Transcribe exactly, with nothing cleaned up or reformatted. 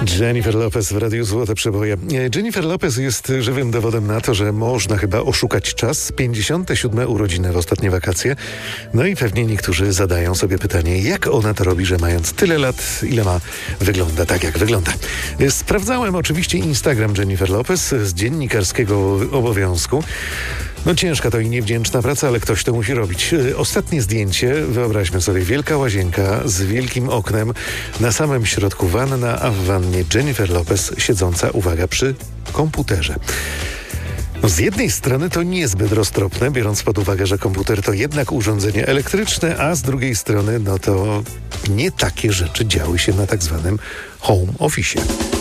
Jennifer Lopez w Radiu Złote Przeboje. Jennifer Lopez jest żywym dowodem na to, że można chyba oszukać czas. pięćdziesiąte siódme urodziny w ostatnie wakacje. No i pewnie niektórzy zadają sobie pytanie, jak ona to robi, że mając tyle lat, ile ma, wygląda tak, jak wygląda. Sprawdzałem oczywiście Instagram Jennifer Lopez z dziennikarskiego obowiązku. No ciężka to i niewdzięczna praca, ale ktoś to musi robić. Ostatnie zdjęcie, wyobraźmy sobie, wielka łazienka z wielkim oknem, na samym środku wanna, a w wannie Jennifer Lopez siedząca, uwaga, przy komputerze. No z jednej strony to niezbyt roztropne, biorąc pod uwagę, że komputer to jednak urządzenie elektryczne, a z drugiej strony no to nie takie rzeczy działy się na tak zwanym home office.